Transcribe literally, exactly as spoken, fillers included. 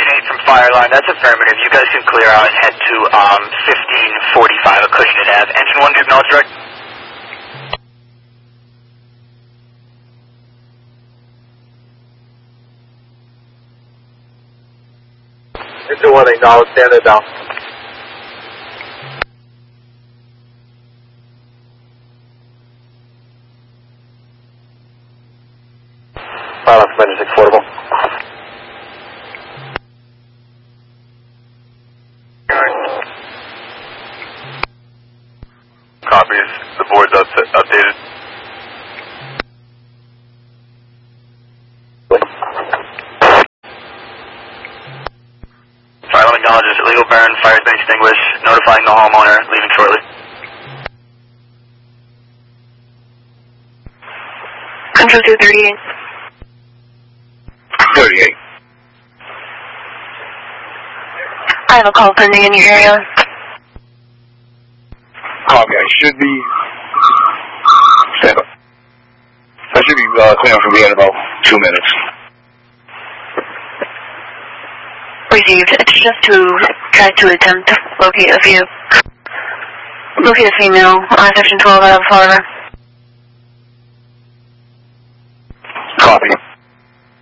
eight from Fireline. That's affirmative. You guys can clear out and head to um, fifteen forty-five Acushnet Ave. Engine one, do you acknowledge direct? Engine one, acknowledge, stand it down. Fireline from engine six, portable. Copies. The board's up updated. Fireline acknowledges illegal burn, fire's been extinguished, notifying the homeowner, leaving shortly. Control two thirty-eight. thirty-eight. I have a call pending in your area. Copy. I should be. Stand up. I should be uh, clean up from here in about two minutes. Received. It's just to try to attempt to locate a few. Locate a female on section twelve out of Florida.